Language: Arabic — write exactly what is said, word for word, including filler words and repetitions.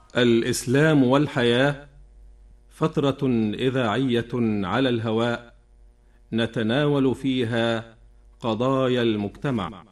الإسلام والحياة فترة إذاعية على الهواء، نتناول فيها قضايا المجتمع